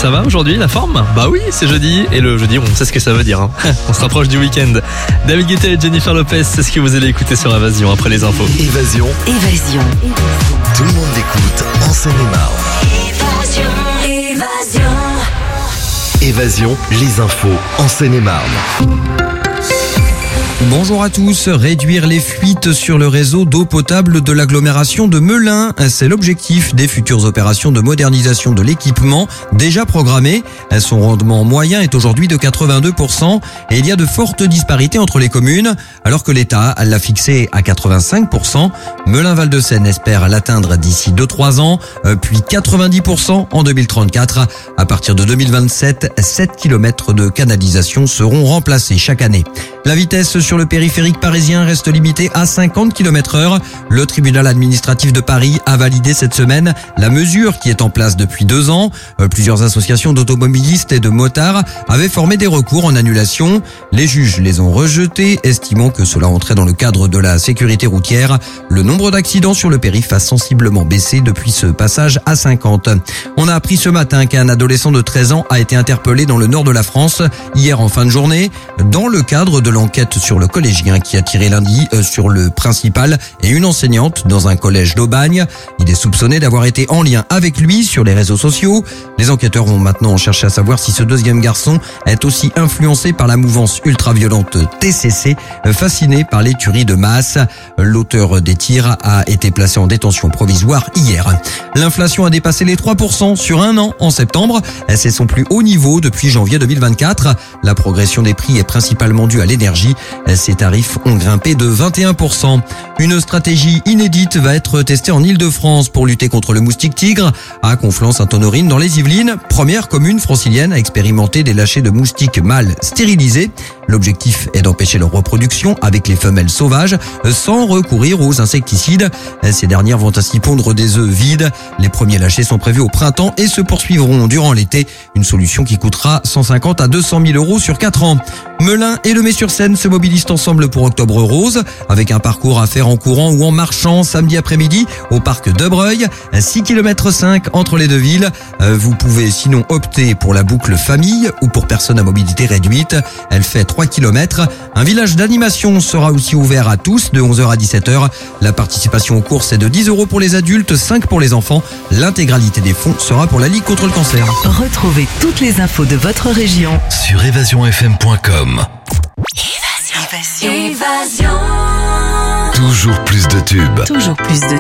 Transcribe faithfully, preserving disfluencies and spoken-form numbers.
Ça va aujourd'hui, la forme? Bah oui, c'est jeudi, et le jeudi, on sait ce que ça veut dire. Hein. On se rapproche du week-end. David Guetta et Jennifer Lopez, c'est ce que vous allez écouter sur Évasion après les infos. Évasion. Évasion. Tout le monde l'écoute en Seine-et-Marne. Évasion. Évasion. Évasion, les infos en Seine-et-Marne. Bonjour à tous. Réduire les fuites sur le réseau d'eau potable de l'agglomération de Melun, c'est l'objectif des futures opérations de modernisation de l'équipement déjà programmées. Son rendement moyen est aujourd'hui de quatre-vingt-deux pour cent et il y a de fortes disparités entre les communes, alors que l'État l'a fixé à quatre-vingt-cinq pour cent. Melun-Val-de-Seine espère l'atteindre d'ici deux à trois ans, puis quatre-vingt-dix pour cent en deux mille trente-quatre. À partir de deux mille vingt-sept, sept kilomètres de canalisation seront remplacés chaque année. La vitesse sur le périphérique parisien reste limitée à cinquante kilomètres heure. Le tribunal administratif de Paris a validé cette semaine la mesure qui est en place depuis deux ans. Plusieurs associations d'automobilistes et de motards avaient formé des recours en annulation. Les juges les ont rejetés, estimant que cela entrait dans le cadre de la sécurité routière. Le nombre d'accidents sur le périph' a sensiblement baissé depuis ce passage à cinquante. On a appris ce matin qu'un adolescent de treize ans a été interpellé dans le nord de la France hier en fin de journée dans le cadre de l'enquête sur le collégien qui a tiré lundi sur le principal et une enseignante dans un collège d'Aubagne. Il est soupçonné d'avoir été en lien avec lui sur les réseaux sociaux. Les enquêteurs vont maintenant chercher à savoir si ce deuxième garçon est aussi influencé par la mouvance ultra-violente T C C, fasciné par les tueries de masse. L'auteur des tirs a été placé en détention provisoire hier. L'inflation a dépassé les trois pour cent sur un an en septembre. C'est son plus haut niveau depuis janvier deux mille vingt-quatre. La progression des prix est principalement due à l'énergie. Ces tarifs ont grimpé de vingt et un pour cent. Une stratégie inédite va être testée en Île-de-France pour lutter contre le moustique tigre. À Conflans-Sainte-Honorine, dans les Yvelines, première commune francilienne à expérimenter des lâchers de moustiques mâles stérilisés. L'objectif est d'empêcher leur reproduction avec les femelles sauvages sans recourir aux insecticides. Ces dernières vont ainsi pondre des œufs vides. Les premiers lâchers sont prévus au printemps et se poursuivront durant l'été. Une solution qui coûtera cent cinquante à deux cent mille euros sur quatre ans. Melun et le Mets-sur-Seine se mobilisent ensemble pour Octobre Rose, avec un parcours à faire en courant ou en marchant samedi après-midi au parc de Breuil, six kilomètres cinq entre les deux villes. Vous pouvez sinon opter pour la boucle famille ou pour personnes à mobilité réduite. Elle fait trois kilomètres. Un village d'animation sera aussi ouvert à tous de onze heures à dix-sept heures. La participation aux courses est de dix euros pour les adultes, cinq pour les enfants. L'intégralité des fonds sera pour la Ligue contre le cancer. Retrouvez toutes les infos de votre région Sur évasion f m point com. Évasion. Évasion. Toujours plus de tubes. Toujours plus de